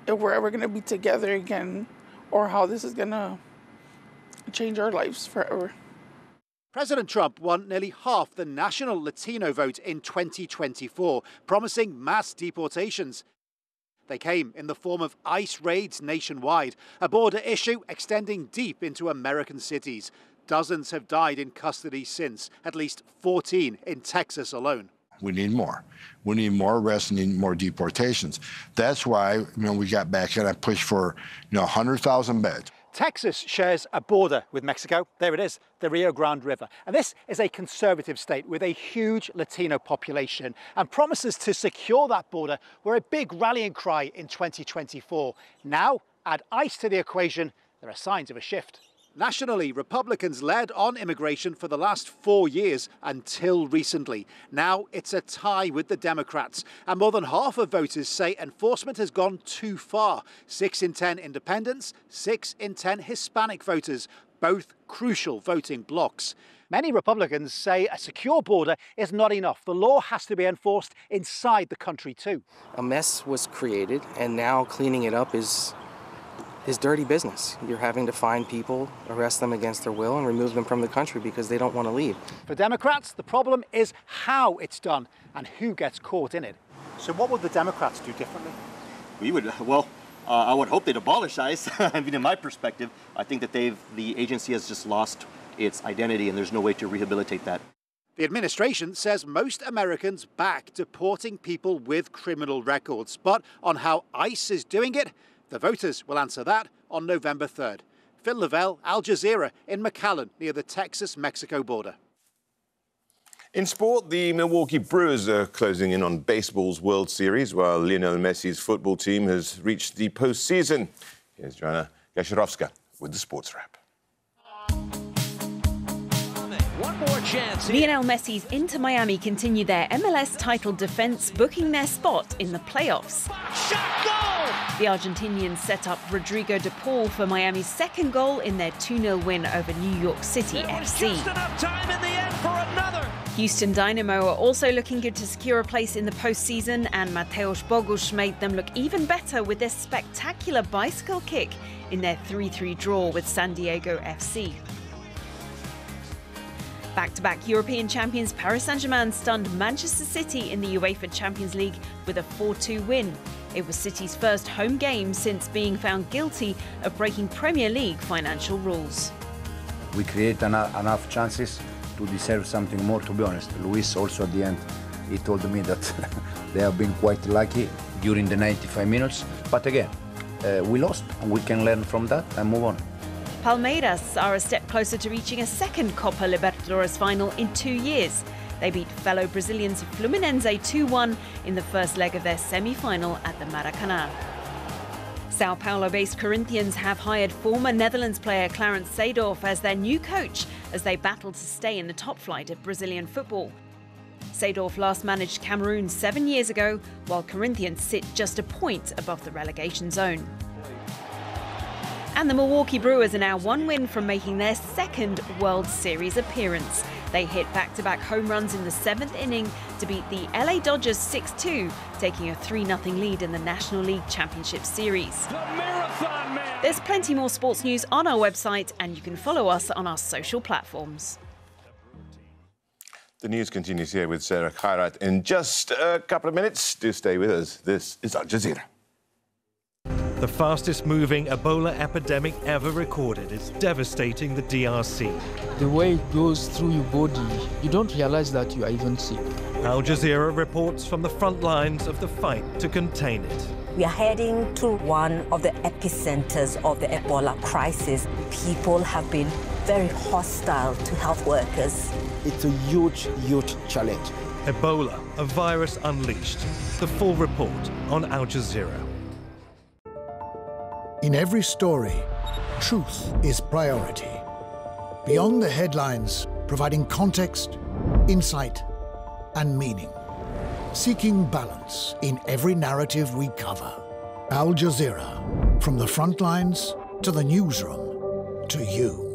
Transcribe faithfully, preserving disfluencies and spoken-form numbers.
if we're ever going to be together again or how this is going to change our lives forever. President Trump won nearly half the national Latino vote in twenty twenty-four, promising mass deportations. They came in the form of ICE raids nationwide, a border issue extending deep into American cities. Dozens have died in custody since, at least fourteen in Texas alone. We need more. We need more arrests and need more deportations. That's why, you know, we got back and I pushed for, you know, one hundred thousand beds. Texas shares a border with Mexico. There it is, the Rio Grande River. And this is a conservative state with a huge Latino population. And promises to secure that border were a big rallying cry in twenty twenty-four. Now, add ICE to the equation, there are signs of a shift. Nationally, Republicans led on immigration for the last four years until recently. Now it's a tie with the Democrats. And more than half of voters say enforcement has gone too far. Six in ten independents, six in ten Hispanic voters, both crucial voting blocs. Many Republicans say a secure border is not enough. The law has to be enforced inside the country too. A mess was created, and now cleaning it up is is dirty business. You're having to find people, arrest them against their will, and remove them from the country because they don't want to leave. For Democrats, the problem is how it's done and who gets caught in it. So what would the Democrats do differently? We would, well, uh, I would hope they'd abolish ICE. I mean, in my perspective, I think that they've, the agency has just lost its identity and there's no way to rehabilitate that. The administration says most Americans back deporting people with criminal records. But on how ICE is doing it, the voters will answer that on November third. Phil Lavelle, Al Jazeera in McAllen, near the Texas-Mexico border. In sport, the Milwaukee Brewers are closing in on baseball's World Series, while Lionel Messi's football team has reached the postseason. Here's Joanna Gasiorowska with the Sports Wrap. One more chance. Lionel Messi's Inter Miami continue their M L S title defense, booking their spot in the playoffs. Shot, goal! The Argentinians set up Rodrigo de Paul for Miami's second goal in their two nil win over New York City F C. Just enough time in the end for another. Houston Dynamo are also looking good to secure a place in the postseason, and Mateusz Bogusz made them look even better with their spectacular bicycle kick in their three three draw with San Diego F C. Back-to-back European champions Paris Saint-Germain stunned Manchester City in the UEFA Champions League with a four two win. It was City's first home game since being found guilty of breaking Premier League financial rules. We create enough, enough chances to deserve something more, to be honest. Luis also at the end, he told me that they have been quite lucky during the ninety-five minutes. But again, uh, we lost, and we can learn from that and move on. Palmeiras are a step closer to reaching a second Copa Libertadores final in two years. They beat fellow Brazilians Fluminense two one in the first leg of their semi-final at the Maracanã. Sao Paulo-based Corinthians have hired former Netherlands player Clarence Seedorf as their new coach as they battle to stay in the top flight of Brazilian football. Seedorf last managed Cameroon seven years ago, while Corinthians sit just a point above the relegation zone. And the Milwaukee Brewers are now one win from making their second World Series appearance. They hit back-to-back home runs in the seventh inning to beat the L A Dodgers six two, taking a three nothing lead in the National League Championship Series. The Marathon Man. There's plenty more sports news on our website, and you can follow us on our social platforms. The news continues here with Sarah Khairat in just a couple of minutes. Do stay with us. This is Al Jazeera. The fastest moving Ebola epidemic ever recorded is devastating the D R C. The way it goes through your body, you don't realize that you are even sick. Al Jazeera reports from the front lines of the fight to contain it. We are heading to one of the epicenters of the Ebola crisis. People have been very hostile to health workers. It's a huge, huge challenge. Ebola, a virus unleashed. The full report on Al Jazeera. In every story, truth is priority. Beyond the headlines, providing context, insight, and meaning. Seeking balance in every narrative we cover. Al Jazeera, from the front lines to the newsroom to you.